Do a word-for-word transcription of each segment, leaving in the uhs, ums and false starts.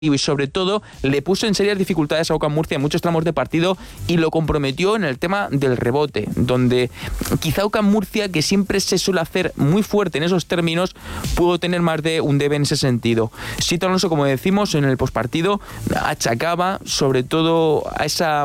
y sobre todo le puso en serias dificultades a UCAM Murcia en muchos tramos de partido y lo comprometió en el tema del rebote, donde quizá UCAM Murcia, que siempre se suele hacer muy fuerte en esos términos, pudo tener más de un debe en ese sentido. Sito Alonso, como decimos, en el pospartido achacaba sobre todo a esa,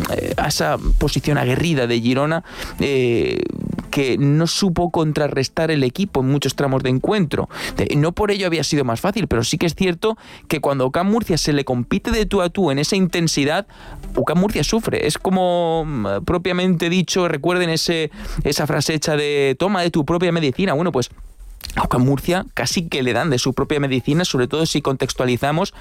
a esa posición aguerrida de Girona, eh, que no supo contrarrestar el equipo en muchos tramos de encuentro. No por ello había sido más fácil, pero sí que es cierto que cuando UCAM Murcia se le compite de tú a tú en esa intensidad, UCAM Murcia sufre. Es como propiamente dicho, recuerden ese, esa frase hecha de toma de tu propia medicina. Bueno, pues a UCAM Murcia casi que le dan de su propia medicina, sobre todo si contextualizamos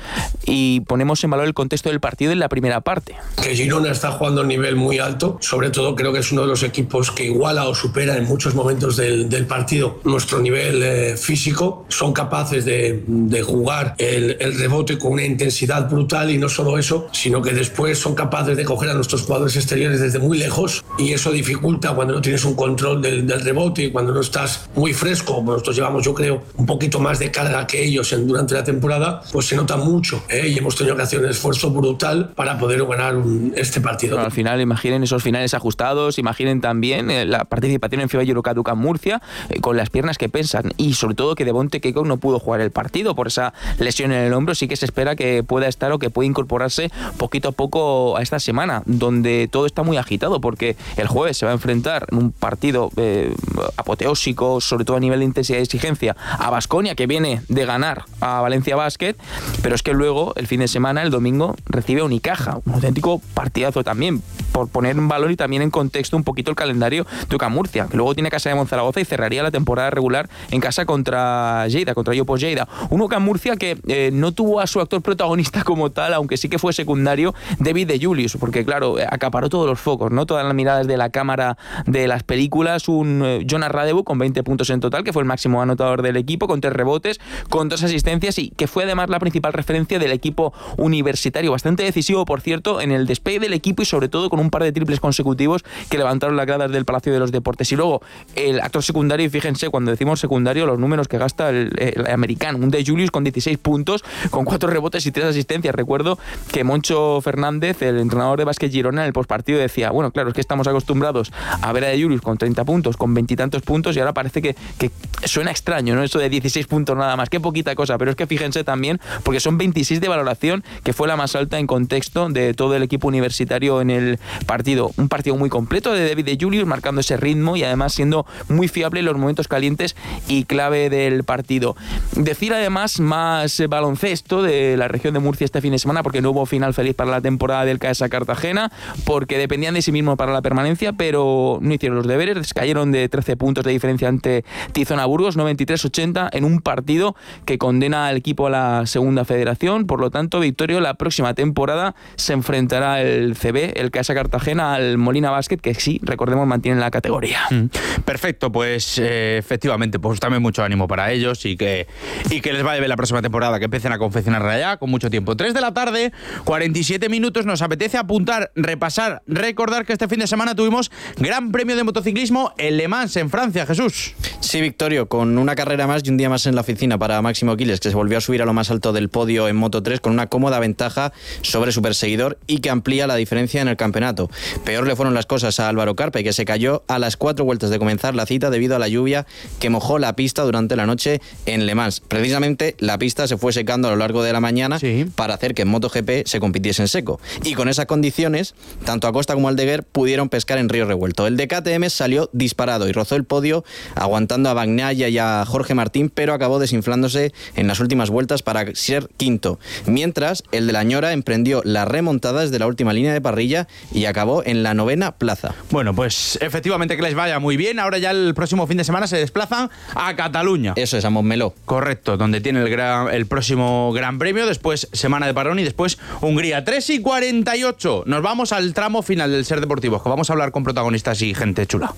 y ponemos en valor el contexto del partido en la primera parte. Que Girona está jugando a un nivel muy alto, sobre todo creo que es uno de los equipos que iguala o supera en muchos momentos del, del partido nuestro nivel eh, físico. Son capaces de, de jugar el, el rebote con una intensidad brutal, y no solo eso, sino que después son capaces de coger a nuestros jugadores exteriores desde muy lejos, y eso dificulta cuando no tienes un control del, del rebote y cuando no estás muy fresco, como nosotros llevamos, yo creo, un poquito más de carga que ellos en, durante la temporada, pues se nota mucho, ¿eh? Y hemos tenido que hacer un esfuerzo brutal para poder ganar un, este partido. Bueno, al final, imaginen esos finales ajustados, imaginen también eh, la participación en FIBA Eurocup UCAM Murcia, eh, con las piernas que pesan, y sobre todo que Devonte Keiko no pudo jugar el partido por esa lesión en el hombro. Sí que se espera que pueda estar o que pueda incorporarse poquito a poco a esta semana, donde todo está muy agitado, porque el jueves se va a enfrentar en un partido eh, apoteósico, sobre todo a nivel de intensidad y exigencia, a Baskonia, que viene de ganar a Valencia Basket, pero es que luego el fin de semana, el domingo, recibe a Unicaja, un auténtico partidazo también, por poner en valor y también en contexto un poquito el calendario de UCAM Murcia, que luego tiene casa de Monzaragoza y cerraría la temporada regular en casa contra Lleida, contra Yopos Lleida. Un UCAM Murcia que eh, no tuvo a su actor protagonista como tal, aunque sí que fue secundario, David de Julius, porque claro, acaparó todos los focos, ¿no? Todas las miradas de la cámara de las películas. Un eh, Jonas Radevu con veinte puntos en total, que fue el máximo anotador del equipo, con tres rebotes, con dos asistencias, y que fue además la principal referencia del equipo universitario, bastante decisivo, por cierto, en el despegue del equipo, y sobre todo con un par de triples consecutivos que levantaron las gradas del Palacio de los Deportes. Y luego el actor secundario, y fíjense, cuando decimos secundario, los números que gasta el, el americano, un de Julius con dieciséis puntos, con cuatro rebotes y tres asistencias. Recuerdo que Moncho Fernández, el entrenador de Básquet Girona, en el postpartido decía, bueno, claro, es que estamos acostumbrados a ver a de Julius con treinta puntos, con veintitantos puntos, y ahora parece que, que suena extraño, ¿no? Eso de dieciséis puntos nada más, qué poquita cosa, pero es que fíjense también, porque son veintiséis de valoración, que fue la más alta en contexto de todo el equipo universitario en el partido. Un partido muy completo de David de Julius, marcando ese ritmo y además siendo muy fiable en los momentos calientes y clave del partido. Decir además más baloncesto de la región de Murcia este fin de semana, porque no hubo final feliz para la temporada del CAESA Cartagena, porque dependían de sí mismos para la permanencia, pero no hicieron los deberes, cayeron de trece puntos de diferencia ante Tizona Burgos, noventa y tres ochenta, en un partido que condena al equipo a la segunda federación. Por lo tanto, Victorio, la próxima temporada se enfrentará el C B, el CAESA Cartagena, al Molina Basket, que sí, recordemos, mantiene la categoría. Mm. Perfecto, pues eh, efectivamente, pues también mucho ánimo para ellos, y que, y que les vaya bien la próxima temporada, que empiecen a confeccionar allá con mucho tiempo. tres de la tarde, cuarenta y siete minutos, nos apetece apuntar, repasar, recordar que este fin de semana tuvimos Gran Premio de Motociclismo en Le Mans, en Francia, Jesús. Sí, Victorio, con una carrera más y un día más en la oficina para Máximo Quiles, que se volvió a subir a lo más alto del podio en Moto tres con una cómoda ventaja sobre su perseguidor y que amplía la diferencia en el campeonato. Peor le fueron las cosas a Álvaro Carpe, que se cayó a las cuatro vueltas de comenzar la cita debido a la lluvia que mojó la pista durante la noche en Le Mans. Precisamente la pista se fue secando a lo largo de la mañana, sí, para hacer que en MotoGP se compitiese en seco. Y con esas condiciones, tanto Acosta como Aldeguer pudieron pescar en río revuelto. El de K T M salió disparado y rozó el podio, aguantando a Bagnaia y a Jorge Martín, pero acabó desinflándose en las últimas vueltas para ser quinto. Mientras, el de la Ñora emprendió la remontada desde la última línea de parrilla y acabó en la novena plaza. Bueno, pues efectivamente que les vaya muy bien. Ahora ya el próximo fin de semana se desplazan a Cataluña. Eso es, a Montmeló. Correcto, donde tiene el, gran, el próximo Gran Premio, después semana de parón y después Hungría. tres y cuarenta y ocho. Nos vamos al tramo final del Ser Deportivo, que vamos a hablar con protagonistas y gente chula.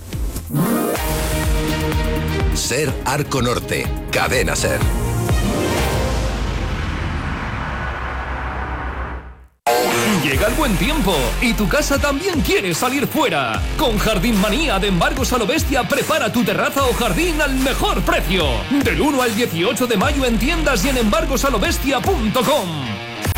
Ser Arco Norte, Cadena Ser. Llega el buen tiempo y tu casa también quiere salir fuera. Con Jardín Manía de Embargos a lo Bestia, prepara tu terraza o jardín al mejor precio. Del uno al dieciocho de mayo en tiendas y en embargos a lo bestia punto com.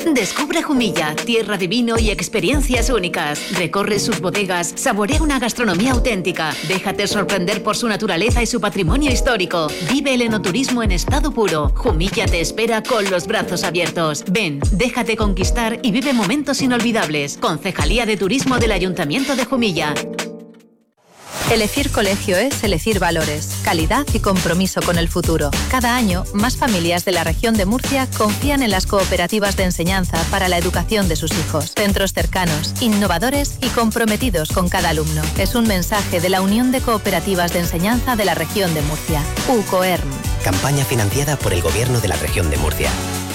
Descubre Jumilla, tierra de vino y experiencias únicas. Recorre sus bodegas, saborea una gastronomía auténtica. Déjate sorprender por su naturaleza y su patrimonio histórico. Vive el enoturismo en estado puro. Jumilla te espera con los brazos abiertos. Ven, déjate conquistar y vive momentos inolvidables. Concejalía de Turismo del Ayuntamiento de Jumilla. Elegir colegio es elegir valores, calidad y compromiso con el futuro. Cada año, más familias de la región de Murcia confían en las cooperativas de enseñanza para la educación de sus hijos. Centros cercanos, innovadores y comprometidos con cada alumno. Es un mensaje de la Unión de Cooperativas de Enseñanza de la región de Murcia, UCOERM. Campaña financiada por el Gobierno de la región de Murcia.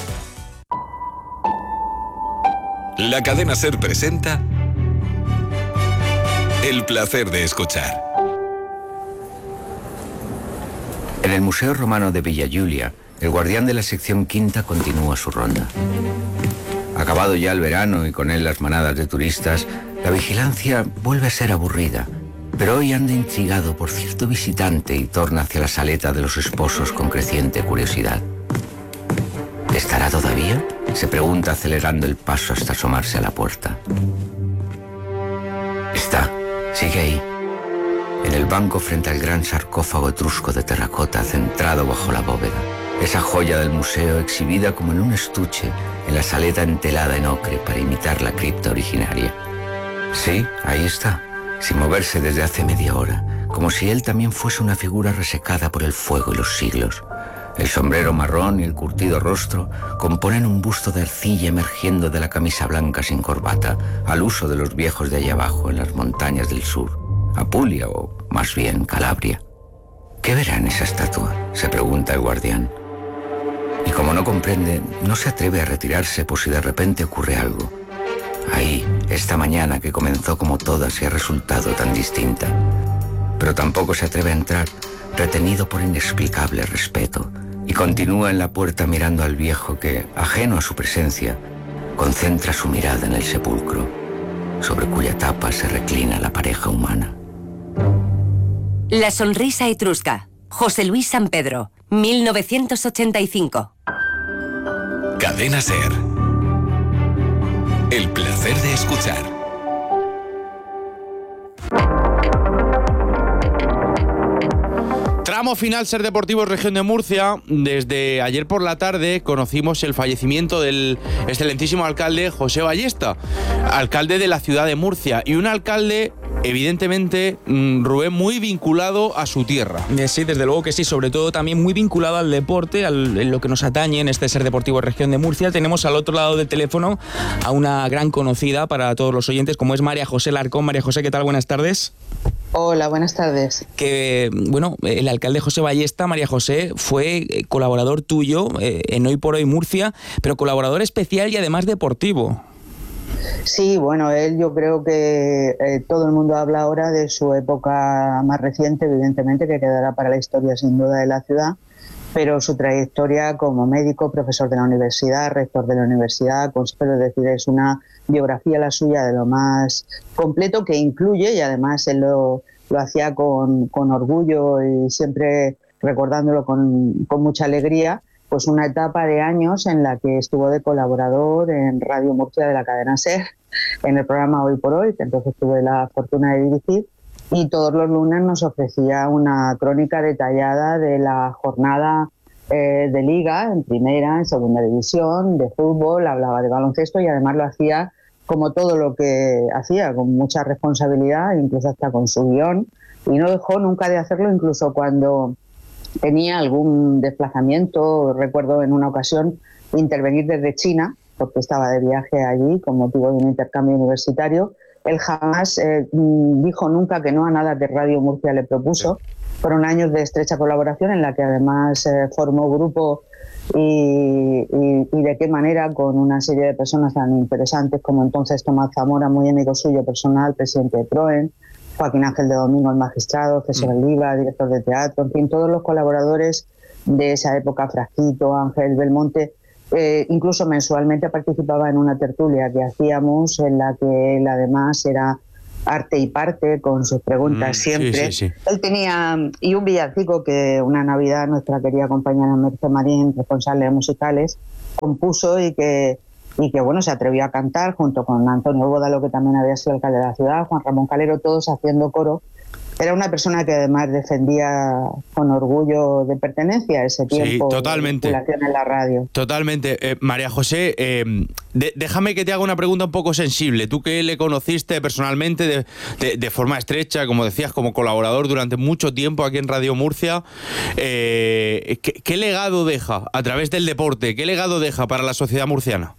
La cadena SER presenta El placer de escuchar. En el Museo Romano de Villa Giulia, el guardián de la sección quinta continúa su ronda. Acabado ya el verano y con él las manadas de turistas, la vigilancia vuelve a ser aburrida, pero hoy anda intrigado por cierto visitante y torna hacia la saleta de los esposos con creciente curiosidad. ¿Estará todavía?, se pregunta acelerando el paso hasta asomarse a la puerta. Está. Sigue ahí, en el banco frente al gran sarcófago etrusco de terracota centrado bajo la bóveda. Esa joya del museo exhibida como en un estuche en la saleta entelada en ocre para imitar la cripta originaria. Sí, ahí está, sin moverse desde hace media hora, como si él también fuese una figura resecada por el fuego y los siglos. El sombrero marrón y el curtido rostro componen un busto de arcilla emergiendo de la camisa blanca sin corbata, al uso de los viejos de allá abajo en las montañas del sur, Apulia o más bien Calabria. ¿Qué verá en esa estatua?, se pregunta el guardián. Y como no comprende, no se atreve a retirarse por si de repente ocurre algo. Ahí, esta mañana que comenzó como todas y ha resultado tan distinta. Pero tampoco se atreve a entrar, retenido por inexplicable respeto, y continúa en la puerta mirando al viejo que, ajeno a su presencia, concentra su mirada en el sepulcro, sobre cuya tapa se reclina la pareja humana. La sonrisa etrusca. José Luis San Pedro, mil novecientos ochenta y cinco. Cadena SER. El placer de escuchar. Tramo final SER Deportivos Región de Murcia. Desde ayer por la tarde conocimos el fallecimiento del excelentísimo alcalde José Ballesta, alcalde de la ciudad de Murcia, y un alcalde evidentemente, Rubén, muy vinculado a su tierra. Sí, desde luego que sí, sobre todo también muy vinculado al deporte, al, en lo que nos atañe en este SER Deportivo Región de Murcia. Tenemos al otro lado del teléfono a una gran conocida para todos los oyentes, como es María José Larcón. María José, ¿qué tal? Buenas tardes. Hola, buenas tardes. Que, bueno, el alcalde José Ballesta, María José, fue colaborador tuyo eh, en Hoy por Hoy Murcia, pero colaborador especial y además deportivo. Sí, bueno, él yo creo que eh, todo el mundo habla ahora de su época más reciente, evidentemente, que quedará para la historia sin duda de la ciudad, pero su trayectoria como médico, profesor de la universidad, rector de la universidad, consejero, es decir, es una biografía la suya de lo más completo, que incluye, y además él lo, lo hacía con, con orgullo y siempre recordándolo con, con mucha alegría, pues una etapa de años en la que estuvo de colaborador en Radio Murcia de la cadena SER, en el programa Hoy por Hoy, que entonces tuve la fortuna de dirigir, y todos los lunes nos ofrecía una crónica detallada de la jornada eh, de liga, en primera, en segunda división, de fútbol, hablaba de baloncesto y además lo hacía como todo lo que hacía, con mucha responsabilidad, incluso hasta con su guión, y no dejó nunca de hacerlo, incluso cuando tenía algún desplazamiento. Recuerdo en una ocasión intervenir desde China, porque estaba de viaje allí con motivo de un intercambio universitario. Él jamás eh, dijo nunca que no a nada que Radio Murcia le propuso. Fueron años de estrecha colaboración en la que además eh, formó grupo y, y, y de qué manera con una serie de personas tan interesantes como entonces Tomás Zamora, muy amigo suyo personal, presidente de PROEN, Joaquín Ángel de Domingo, el magistrado, César Oliva, director de teatro, en fin, todos los colaboradores de esa época, Frasquito, Ángel Belmonte. Eh, incluso mensualmente participaba en una tertulia que hacíamos en la que él además era arte y parte con sus preguntas mm, siempre. Sí, sí, sí. Él tenía, y un villancico que una Navidad nuestra querida compañera Merce Marín, responsable de musicales, compuso y que y que bueno, se atrevió a cantar junto con Antonio Bódalo, que también había sido alcalde de la ciudad, Juan Ramón Calero, todos haciendo coro. Era una persona que además defendía con orgullo de pertenencia a ese tiempo. Sí, totalmente. De vinculación en la radio. Totalmente. Eh, María José, eh, de, déjame que te haga una pregunta un poco sensible. Tú que le conociste personalmente de, de, de forma estrecha, como decías, como colaborador durante mucho tiempo aquí en Radio Murcia, eh, ¿qué, ¿qué legado deja a través del deporte? ¿Qué legado deja para la sociedad murciana?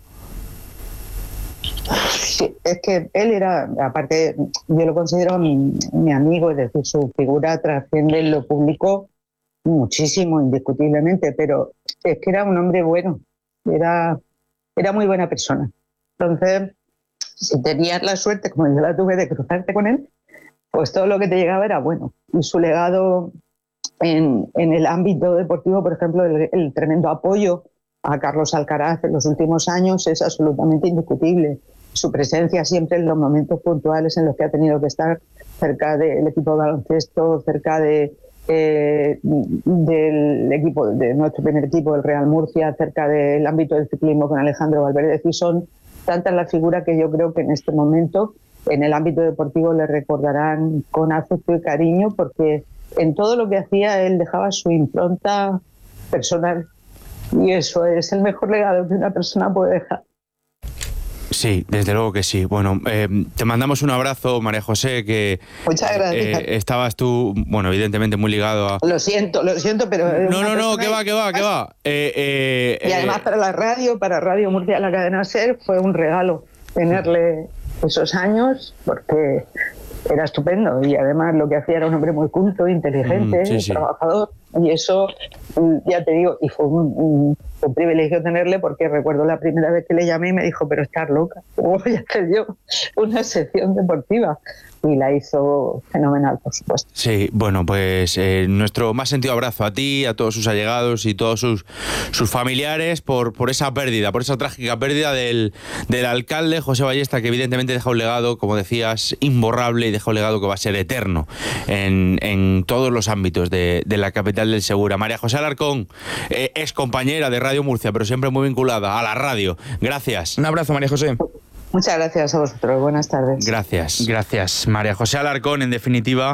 Sí, es que él era, aparte, yo lo considero mi, mi amigo, es decir, su figura trasciende en lo público muchísimo, indiscutiblemente, pero es que era un hombre bueno, era, era muy buena persona. Entonces, si tenías la suerte, como yo la tuve, de cruzarte con él, pues todo lo que te llegaba era bueno. Y su legado en, en el ámbito deportivo, por ejemplo, el, el tremendo apoyo a Carlos Alcaraz en los últimos años es absolutamente indiscutible. Su presencia siempre en los momentos puntuales en los que ha tenido que estar cerca del equipo de baloncesto, cerca de, eh, del equipo, de nuestro primer equipo, el Real Murcia, cerca del ámbito del ciclismo con Alejandro Valverde. Y son tantas las figuras que yo creo que en este momento en el ámbito deportivo le recordarán con afecto y cariño, porque en todo lo que hacía él dejaba su impronta personal. Y eso es el mejor legado que una persona puede dejar. Sí, desde luego que sí. Bueno, eh, te mandamos un abrazo, María José, que Muchas gracias. Eh, estabas tú, bueno, evidentemente muy ligado a... Lo siento, lo siento, pero... No, no, no, que va, que va, que va. Eh, eh, y además eh, para la radio, para Radio Murcia, la cadena SER, fue un regalo tenerle esos años, porque era estupendo. Y además lo que hacía era un hombre muy culto, inteligente, mm, sí, sí. trabajador. Y eso, ya te digo, y fue un, un, un privilegio tenerle, porque recuerdo la primera vez que le llamé y me dijo, pero estás loca, ¿cómo voy a hacer yo una sección deportiva? Y la hizo fenomenal, por supuesto. Sí, bueno, pues eh, nuestro más sentido abrazo a ti, a todos sus allegados y todos sus, sus familiares por, por esa pérdida, por esa trágica pérdida del, del alcalde José Ballesta, que evidentemente deja un legado, como decías, imborrable, y deja un legado que va a ser eterno en, en todos los ámbitos de, de la capital del Segura. María José Alarcón, eh, ex compañera de Radio Murcia, pero siempre muy vinculada a la radio. Gracias. Un abrazo, María José. Muchas gracias a vosotros. Buenas tardes. Gracias, gracias. María José Alarcón, en definitiva,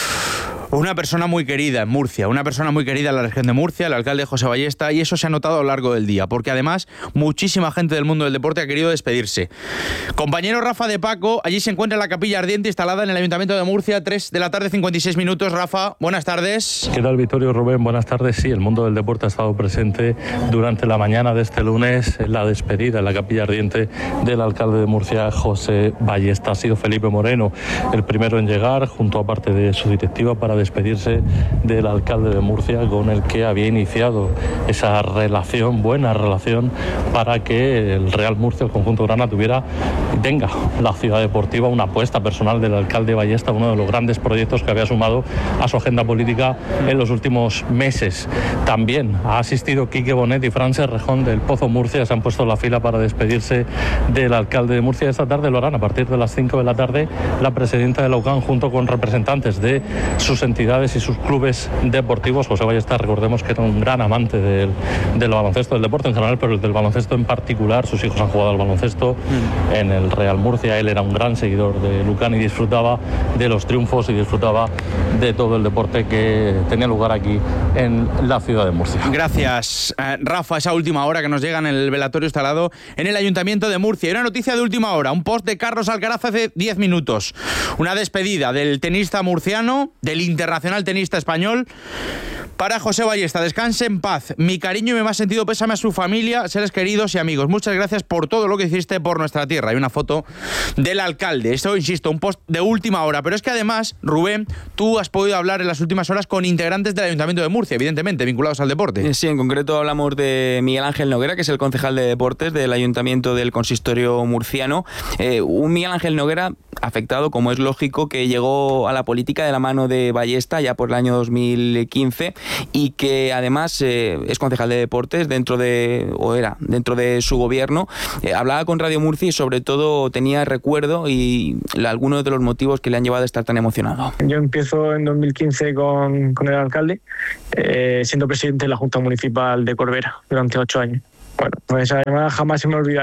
una persona muy querida en Murcia, una persona muy querida en la región de Murcia, el alcalde José Ballesta, y eso se ha notado a lo largo del día, porque además muchísima gente del mundo del deporte ha querido despedirse. Compañero Rafa de Paco, allí se encuentra la capilla ardiente instalada en el Ayuntamiento de Murcia, tres de la tarde, cincuenta y seis minutos. Rafa, buenas tardes. ¿Qué tal, Vittorio, Rubén? Buenas tardes. Sí, el mundo del deporte ha estado presente durante la mañana de este lunes en la despedida en la capilla ardiente del alcalde de Murcia, José Ballesta. Ha sido Felipe Moreno el primero en llegar, junto a parte de su directiva, para despedirse del alcalde de Murcia, con el que había iniciado esa relación, buena relación, para que el Real Murcia, el conjunto grana, tuviera y tenga la ciudad deportiva, una apuesta personal del alcalde Ballesta, uno de los grandes proyectos que había sumado a su agenda política en los últimos meses. También ha asistido Quique Bonet y Fran Serrejón del Pozo Murcia, se han puesto en la fila para despedirse del alcalde de Murcia. Esta tarde lo harán a partir de las cinco de la tarde la presidenta de la U C A M, junto con representantes de sus entidades y sus clubes deportivos. José Ballesta, recordemos que era un gran amante del, del baloncesto, del deporte en general, pero el del baloncesto en particular. Sus hijos han jugado al baloncesto mm. en el Real Murcia. Él era un gran seguidor de U C A M y disfrutaba de los triunfos y disfrutaba de todo el deporte que tenía lugar aquí en la ciudad de Murcia. Gracias, eh, Rafa. Esa última hora que nos llega en el velatorio instalado en el Ayuntamiento de Murcia. Y una noticia de última hora, un post de Carlos Alcaraz hace diez minutos. Una despedida del tenista murciano, del internacional tenista español, para José Ballesta. Descanse en paz. Mi cariño y mi más sentido pésame a su familia, seres queridos y amigos. Muchas gracias por todo lo que hiciste por nuestra tierra. Hay una foto del alcalde. Esto, insisto, un post de última hora. Pero es que además, Rubén, tú has podido hablar en las últimas horas con integrantes del Ayuntamiento de Murcia, evidentemente, vinculados al deporte. Sí, en concreto hablamos de Miguel Ángel Noguera, que es el concejal de deportes del Ayuntamiento del Consistorio murciano. Eh, un Miguel Ángel Noguera afectado, como es lógico, que llegó a la política de la mano de Ballesta ya por el año dos mil quince y que además eh, es concejal de deportes dentro de, o era, dentro de su gobierno. Eh, hablaba con Radio Murcia y sobre todo tenía recuerdo y algunos de los motivos que le han llevado a estar tan emocionado. Yo empiezo en dos mil quince con, con el alcalde, eh, siendo presidente de la Junta Municipal de Corbera durante ocho años. Bueno, pues esa llamada jamás se me olvidará.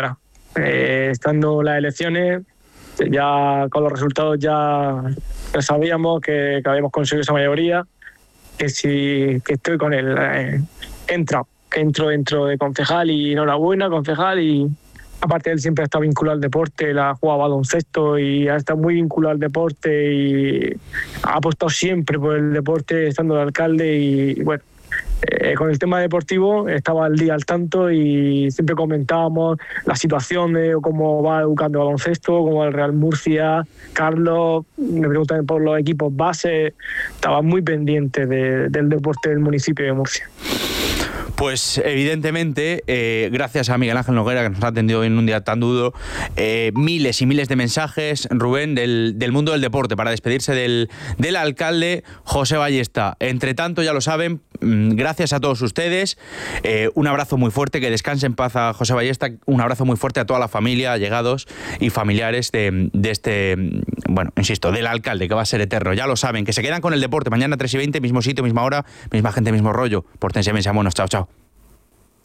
eh, estando las elecciones, ya con los resultados ya, ya sabíamos que, que habíamos conseguido esa mayoría, que si que estoy con él, eh, entra, que entro dentro de concejal y enhorabuena, concejal, y aparte él siempre ha estado vinculado al deporte, él ha jugado baloncesto y ha estado muy vinculado al deporte y ha apostado siempre por el deporte estando de alcalde y bueno, eh, con el tema deportivo estaba al día al tanto y siempre comentábamos la situación de cómo va educando baloncesto, cómo va el Real Murcia, Carlos, me preguntan por los equipos base, estaba muy pendiente de, del deporte del municipio de Murcia. Pues evidentemente, eh, gracias a Miguel Ángel Noguera, que nos ha atendido en un día tan duro, eh, miles y miles de mensajes, Rubén, del, del mundo del deporte, para despedirse del, del alcalde José Ballesta. Entre tanto, ya lo saben, gracias a todos ustedes, eh, un abrazo muy fuerte, que descanse en paz a José Ballesta, un abrazo muy fuerte a toda la familia, allegados y familiares de, de este, bueno, insisto, del alcalde, que va a ser eterno. Ya lo saben, que se quedan con el deporte, mañana tres y veinte, mismo sitio, misma hora, misma gente, mismo rollo. Pórtense bien, sean buenos, chao, chao.